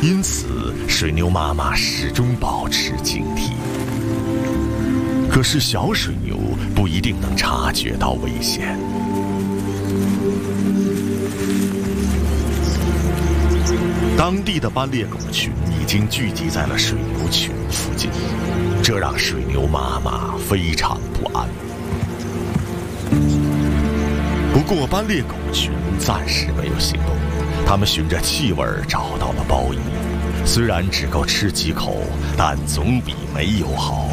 因此水牛妈妈始终保持警惕。可是小水牛不一定能察觉到危险。当地的斑鬣狗群已经聚集在了水牛群附近，这让水牛妈妈非常不安。不过斑鬣狗群暂时没有行动，它们循着气味找到了包衣，虽然只够吃几口，但总比没有好。